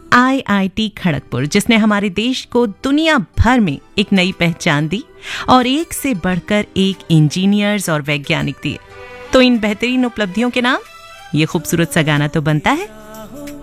IIT Kharagpur, जिसने हमारे देश को दुनिया भर में एक नई पहचान दी और एक से बढ़कर एक इंजीनियर्स और वैज्ञानिक दिए। तो इन बेहतरीन उपलब्धियों के नाम ये खूबसूरत सा गाना तो बनता है।